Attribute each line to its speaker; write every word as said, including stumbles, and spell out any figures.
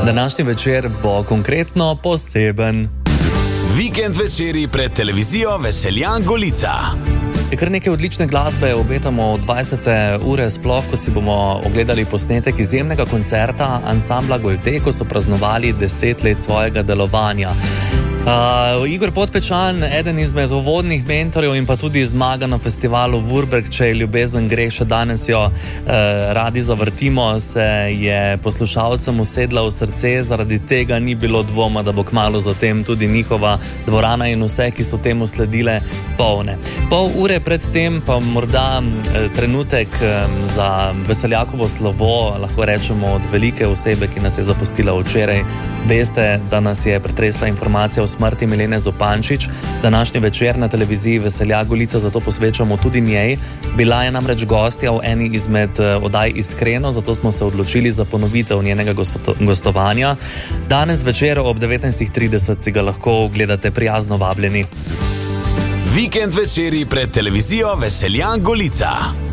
Speaker 1: Današnji večer bo konkretno poseben.
Speaker 2: Vikend večeri pred televizijo Veseljan Golica.
Speaker 1: Je kar nekaj odlične glasbe, obetamo od dvajsete ure sploh, ko si bomo ogledali posnetek izjemnega koncerta ansambla Golte, ko so praznovali deset let svojega delovanja. Uh, Igor Podpečan, eden izmed uvodnih mentorjev in pa tudi zmaga na festivalu Vurberg, če je ljubezen greh, še danes jo uh, radi zavrtimo, se je poslušalcem usedla v srce, zaradi tega ni bilo dvoma, da bo kmalu zatem tudi njihova dvorana in vse, ki so temu sledile, polne. Pol ure pred tem pa morda eh, trenutek eh, za Veseljakovo slovo, lahko rečemo od velike osebe, ki nas je zapustila včeraj. Veste, da nas je pretresla informacija o smrti Milene Zupančič. Današnji večer na televiziji Veseljak Golica zato posvečamo tudi njej. Bila je namreč gostja v eni izmed oddaj Iskreno, zato smo se odločili za ponovitev njenega gostovanja. Danes večer ob devetnajst trideset si ga lahko gledate, prijazno vabljeni.
Speaker 2: Vikend večeri pred televizijo Veseljan Golica.